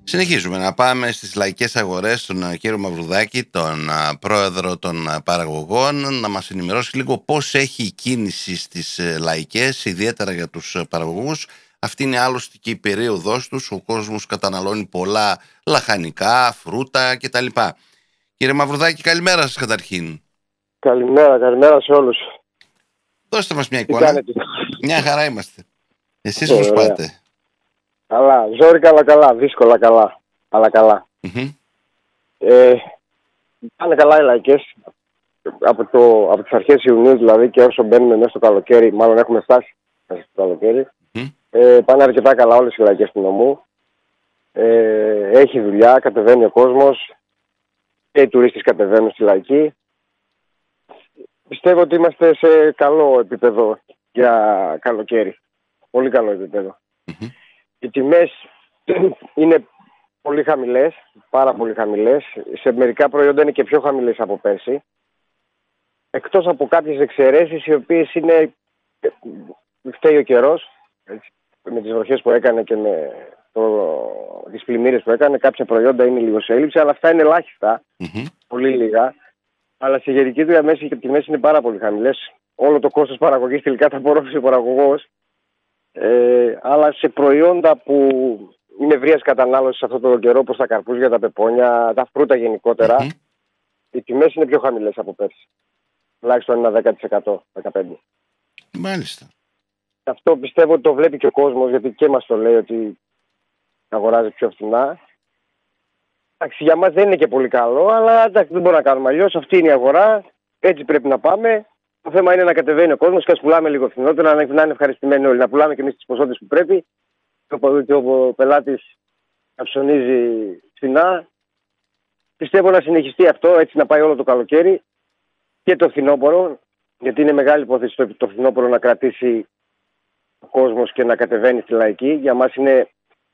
Συνεχίζουμε να πάμε στις λαϊκές αγορές, τον κύριο Μαυρουδάκη, τον πρόεδρο των παραγωγών, να μας ενημερώσει λίγο πώς έχει η κίνηση στις λαϊκές, ιδιαίτερα για τους παραγωγούς. Αυτή είναι άλλωστε και η περίοδος τους, ο κόσμος καταναλώνει πολλά λαχανικά, φρούτα κτλ. Κύριε Μαυρουδάκη, καλημέρα σας καταρχήν. Καλημέρα σε όλους. Δώστε μας μια εικόνα. Μια χαρά είμαστε. Εσείς πώς πάτε? Καλά, ζόρικα αλλά καλά, δύσκολα καλά, αλλά καλά. Πάνε καλά οι λαϊκές, από τις αρχές Ιουνίου δηλαδή, και όσο μπαίνουμε μέσα στο καλοκαίρι, μάλλον έχουμε φτάσει μέσα στο καλοκαίρι, πάνε αρκετά καλά όλες οι λαϊκές του νομού. Έχει δουλειά, κατεβαίνει ο κόσμος, και οι τουρίστες κατεβαίνουν στη λαϊκή. Πιστεύω ότι είμαστε σε καλό επίπεδο για καλοκαίρι, πολύ καλό επίπεδο. Οι τιμές είναι πολύ χαμηλές, πάρα πολύ χαμηλές. Σε μερικά προϊόντα είναι και πιο χαμηλές από πέρσι. Εκτός από κάποιες εξαιρέσεις, οι οποίες είναι... φταίει ο καιρός, με τις βροχές που έκανε και με τις πλημμύρες που έκανε. Κάποια προϊόντα είναι λίγο σε έλλειψη, αλλά αυτά είναι ελάχιστα, πολύ λίγα. Αλλά σε γενική του διαμέση και οι τιμές είναι πάρα πολύ χαμηλές. Όλο το κόστος παραγωγής τελικά θα απορρόφησε ο παραγωγός. Αλλά σε προϊόντα που είναι ευρείας κατανάλωσης αυτόν τον καιρό, όπως τα καρπούζια, τα πεπόνια, τα φρούτα γενικότερα, οι τιμές είναι πιο χαμηλές από πέρσι. Τουλάχιστον ένα 10%, 15%. Μάλιστα. Αυτό πιστεύω ότι το βλέπει και ο κόσμος, γιατί και μας το λέει ότι αγοράζει πιο φθηνά. Εντάξει, για μας δεν είναι και πολύ καλό, αλλά εντάξει, δεν μπορούμε να κάνουμε αλλιώς. Αυτή είναι η αγορά, έτσι πρέπει να πάμε. Το θέμα είναι να κατεβαίνει ο κόσμος και ας πουλάμε λίγο φθηνότερα, να είναι ευχαριστημένοι όλοι. Να πουλάμε και εμείς τις ποσότητες που πρέπει. Και ο πελάτης να ψωνίζει φθηνά. Πιστεύω να συνεχιστεί αυτό, έτσι να πάει όλο το καλοκαίρι και το φθινόπωρο, γιατί είναι μεγάλη υπόθεση το φθινόπωρο να κρατήσει ο κόσμος και να κατεβαίνει στη λαϊκή. Για μας είναι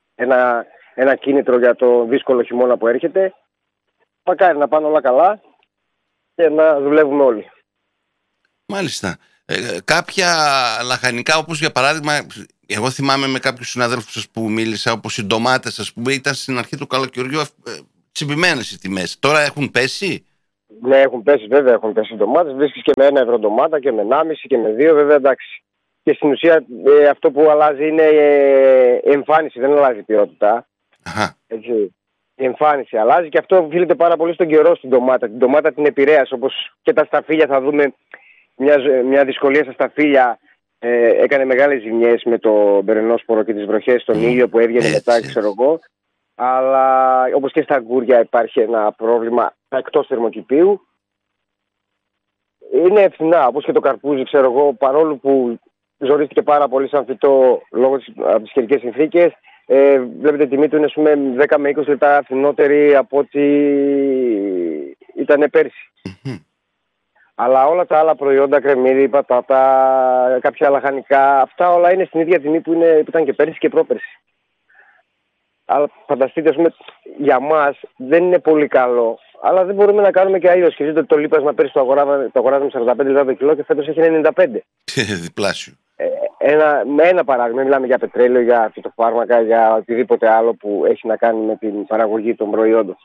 ένα κίνητρο για το δύσκολο χειμώνα που έρχεται. Μακάρι να πάνε όλα καλά και να δουλεύουμε όλοι. Μάλιστα. Κάποια λαχανικά, όπως για παράδειγμα, εγώ θυμάμαι με κάποιους συναδέλφους σας που μίλησα, όπως οι ντομάτες, ας πούμε, ήταν στην αρχή του καλοκαιριού τσιμπημένες οι τιμές. Τώρα έχουν πέσει? Ναι, έχουν πέσει, βέβαια έχουν πέσει οι ντομάτες. Βρίσκεις και με 1 ευρώ ντομάτα και με 1,5 και με 2, βέβαια, εντάξει. Και στην ουσία αυτό που αλλάζει είναι η εμφάνιση, δεν αλλάζει η ποιότητα. Έτσι. Η εμφάνιση αλλάζει και αυτό οφείλεται πάρα πολύ στον καιρό στην ντομάτα. Την ντομάτα την επηρέασε, όπως και τα σταφύλια. Θα δούμε μια δυσκολία στα σταφύλια. Έκανε μεγάλες ζημιές με το μπερενόσπορο και τις βροχές, τον ήλιο που έβγαινε μετά, ξέρω εγώ. Αλλά όπως και στα αγκούρια υπάρχει ένα πρόβλημα εκτός θερμοκηπίου. Είναι φθηνά, όπως και το καρπούζι, ξέρω εγώ, παρόλο που ζορίστηκε πάρα πολύ σαν φυτό λόγω από τις καιρικές συνθήκες. Βλέπετε η τιμή του είναι 10 με 20 λεπτά φθηνότερη από ό,τι ήταν πέρσι. Αλλά όλα τα άλλα προϊόντα, κρεμμύδι, πατάτα, κάποια λαχανικά, αυτά όλα είναι στην ίδια τιμή που ήταν και πέρσι και πρόπερσι. Αλλά φανταστείτε, ας πούμε, για μας δεν είναι πολύ καλό, αλλά δεν μπορούμε να κάνουμε και αλλιώς. Σκεφτείτε ότι το λίπασμα πέρσι το αγοράζαμε 45 λεπτά το κιλό και φέτος έχει 95. Διπλάσιο. Με ένα παράδειγμα, μιλάμε για πετρέλαιο, για φυτοφάρμακα, για οτιδήποτε άλλο που έχει να κάνει με την παραγωγή των προϊόντων.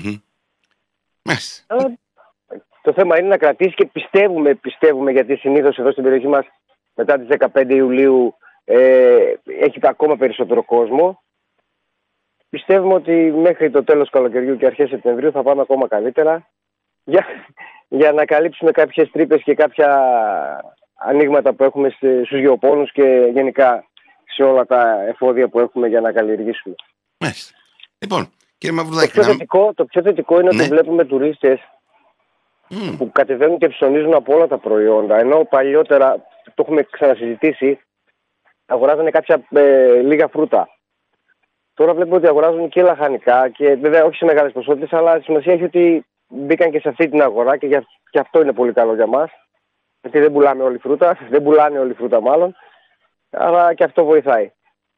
Το θέμα είναι να κρατήσει και πιστεύουμε, γιατί συνήθως εδώ στην περιοχή μας μετά τις 15 Ιουλίου έχει ακόμα περισσότερο κόσμο. Πιστεύουμε ότι μέχρι το τέλος καλοκαιριού και αρχές Σεπτεμβρίου θα πάμε ακόμα καλύτερα για να καλύψουμε κάποιες τρύπες και κάποια ανοίγματα που έχουμε στους γεωπόνους και γενικά σε όλα τα εφόδια που έχουμε για να καλλιεργήσουμε. Λοιπόν, κύριε Μαυρουδάκη, το πιο θετικό είναι ότι βλέπουμε τουρίστες που κατεβαίνουν και ψωνίζουν από όλα τα προϊόντα. Ενώ παλιότερα, το έχουμε ξανασυζητήσει, αγοράζανε κάποια λίγα φρούτα. Τώρα βλέπουμε ότι αγοράζουν και λαχανικά και βέβαια όχι σε μεγάλες ποσότητες, αλλά σημασία έχει ότι μπήκαν και σε αυτή την αγορά και αυτό είναι πολύ καλό για μας. Γιατί δεν πουλάμε όλη φρούτα, δεν πουλάνε όλη φρούτα μάλλον, αλλά και αυτό βοηθάει.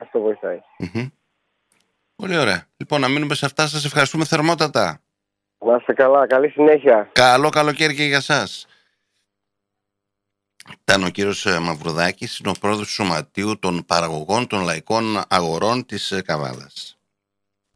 Πολύ ωραία. Λοιπόν, να μείνουμε σε αυτά. Σας ευχαριστούμε θερμότατα. Να είστε καλά, καλή συνέχεια. Καλό καλοκαίρι και για σας. Ήταν ο κύριος Μαυρουδάκης, είναι ο πρόεδρος του Σωματείου των Παραγωγών των Λαϊκών Αγορών της Καβάλας.